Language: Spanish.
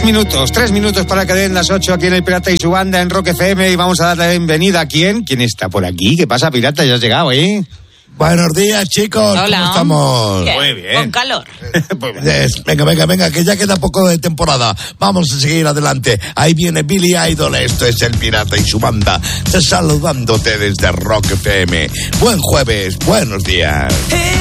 3 minutos para que den las 8 aquí en El Pirata y su banda en Rock FM, y vamos a dar la bienvenida a ¿quién? ¿Quién está por aquí? ¿Qué pasa, Pirata? Ya has llegado, ¿eh? Buenos días, chicos. Hola. ¿Cómo estamos? Bien, Muy bien. con calor. Venga, que ya queda poco de temporada. Vamos a seguir adelante. Ahí viene Billy Idol. Esto es El Pirata y su banda, saludándote desde Rock FM. Buen jueves, buenos días.